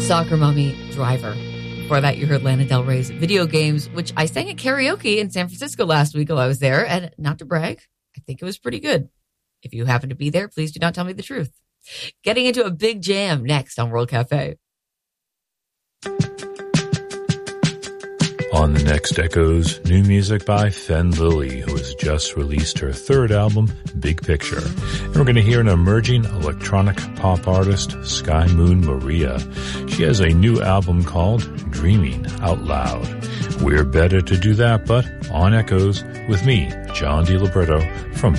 Soccer Mommy, Driver. Before that, you heard Lana Del Rey's Video Games, which I sang at karaoke in San Francisco last week while I was there. And not to brag, I think it was pretty good. If you happen to be there, please do not tell me the truth. Getting into a big jam next on World Cafe. On the next Echoes, new music by Fen Lily, who has just released her third album, Big Picture. And we're going to hear an emerging electronic pop artist, Sky Moon Maria. She has a new album called Dreaming Out Loud. We're better to do that, but on Echoes with me, John DiLibretto from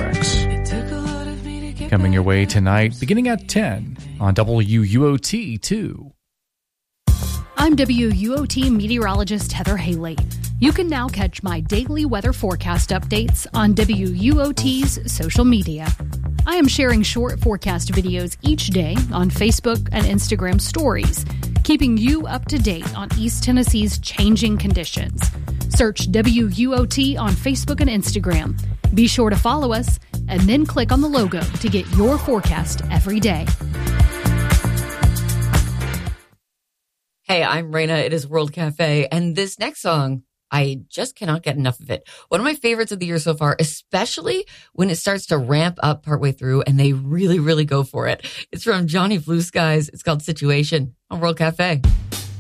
PRX. Coming your way tonight, beginning at 10 on WUOT 2. I'm WUOT meteorologist Heather Haley. You can now catch my daily weather forecast updates on WUOT's social media. I am sharing short forecast videos each day on Facebook and Instagram stories, keeping you up to date on East Tennessee's changing conditions. Search WUOT on Facebook and Instagram. Be sure to follow us and then click on the logo to get your forecast every day. Hey, I'm Raina. It is World Cafe. And this next song, I just cannot get enough of it. One of my favorites of the year so far, especially when it starts to ramp up partway through and they really, really go for it. It's from Johnny Blue Skies. It's called Situation on World Cafe.